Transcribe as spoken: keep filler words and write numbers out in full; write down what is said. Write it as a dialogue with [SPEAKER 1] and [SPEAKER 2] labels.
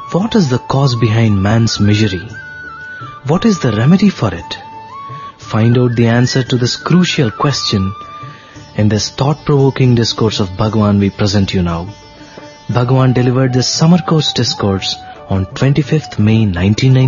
[SPEAKER 1] What is the cause behind man's misery? What is the remedy for it? Find out the answer to this crucial question in this thought-provoking discourse of Bhagwan we present you now. Bhagwan delivered this summer course discourse on twenty-fifth May nineteen ninety-eight.